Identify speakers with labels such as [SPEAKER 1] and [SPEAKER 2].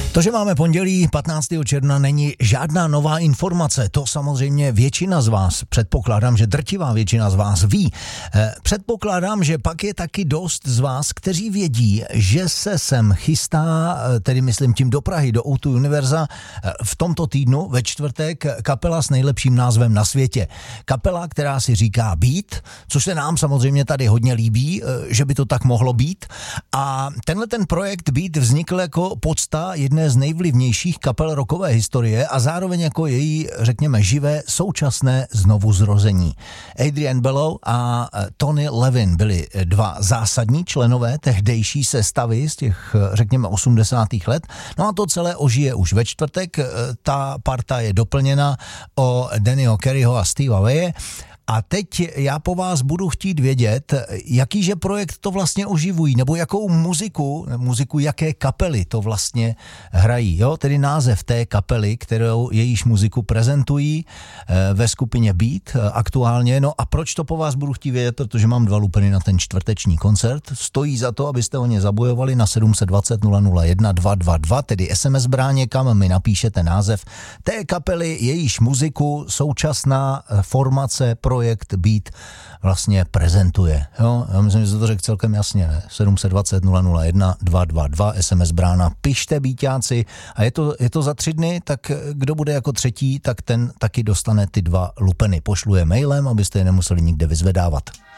[SPEAKER 1] To, že máme pondělí 15. června, není žádná nová informace. To samozřejmě většina z vás, předpokládám, že drtivá většina z vás ví. Předpokládám, že pak je taky dost z vás, kteří vědí, že se sem chystá, tedy myslím tím do Prahy, do O2 Univerza, v tomto týdnu ve čtvrtek kapela s nejlepším názvem na světě. Kapela, která si říká Beat, což se nám samozřejmě tady hodně líbí, že by to tak mohlo být. A tenhle ten projekt Beat vznikl jako podsta jedné z nejvlivnějších kapel rockové historie a zároveň jako její, řekněme, živé současné znovuzrození. Adrian Bellow a Tony Levin byli dva zásadní členové tehdejší sestavy z těch, řekněme, 80. let. No a to celé ožije už ve čtvrtek. Ta parta je doplněna o Dannyho Careyho a Steva Vaye. A teď já po vás budu chtít vědět, jakýže projekt to vlastně oživují, nebo jakou muziku jaké kapely to vlastně hrají. Jo? Tedy název té kapely, kterou jejíž muziku prezentují ve skupině Beat aktuálně. No a proč to po vás budu chtít vědět, protože mám 2 lupeny na ten čtvrteční koncert. Stojí za to, abyste o ně zabojovali na 720 001 222, tedy SMS bráně, kam mi napíšete název té kapely, jejíž muziku současná formace projekt Beat vlastně prezentuje. Jo? Já myslím, že to řekl celkem jasně. Ne? 720 001 222 SMS brána. Pište Beatáci a je to za 3 dny, tak kdo bude jako třetí, tak ten taky dostane ty 2 lupeny. Pošlu je mailem, abyste je nemuseli nikde vyzvedávat.